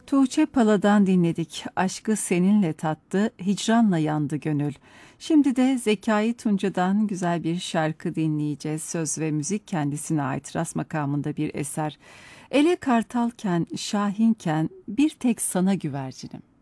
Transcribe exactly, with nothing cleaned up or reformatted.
Tuğçe Pala'dan dinledik. Aşkı seninle tattı, hicranla yandı gönül. Şimdi de Zekai Tunca'dan güzel bir şarkı dinleyeceğiz. Söz ve müzik kendisine ait ras makamında bir eser. Ele kartalken, şahinken bir tek sana güvercinim.